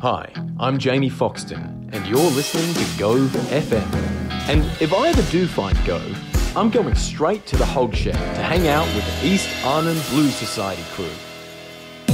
Hi, I'm Jamie Foxton, and you're listening to Gove FM. And if I ever do find Gove, I'm going straight to the Hog Shed to hang out with the East Arnhem Blues Society crew.